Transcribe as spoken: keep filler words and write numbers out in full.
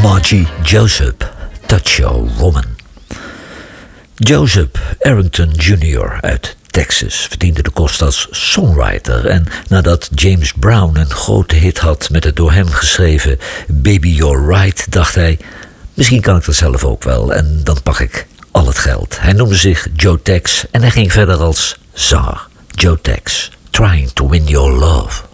Margie Joseph, Touch Your Woman. Joseph Arrington junior uit Texas verdiende de kost als songwriter. En nadat James Brown een grote hit had met het door hem geschreven Baby You're Right, dacht hij, misschien kan ik dat zelf ook wel en dan pak ik al het geld. Hij noemde zich Joe Tex en hij ging verder als zanger. Joe Tex, Trying to Win Your Love.